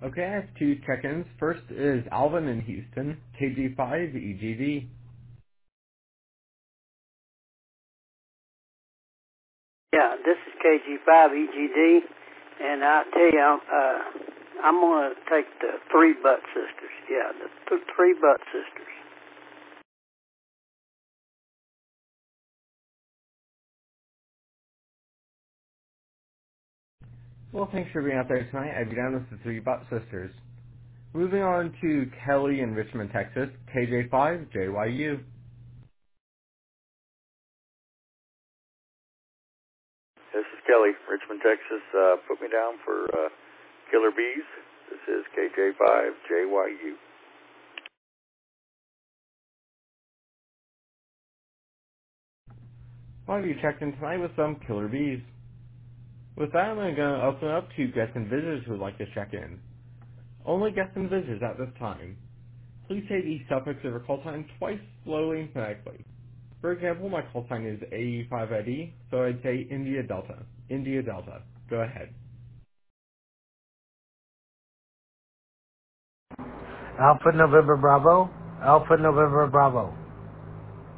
Okay, I have two check-ins. First is Alvin in Houston, KG5 EGD. Yeah, this is KG5EGD, and I tell you, I'm going to take the three Butt Sisters. Yeah, the three Butt Sisters. Well, thanks for being out there tonight. I've been down with the three Butt Sisters. Moving on to Kelly in Richmond, Texas, KJ5 JYU. This is Kelly, Richmond, Texas. Put me down for Killer Bees. This is KJ5JYU. Well, you checked in tonight with some Killer Bees. With that, I'm going to open up to guests and visitors who would like to check in. Only guests and visitors at this time. Please say the suffix of your call sign twice slowly and phonetically. For example, my call sign is AE5ID, so I'd say India Delta. India Delta. Go ahead. Alpha November Bravo. Alpha November Bravo.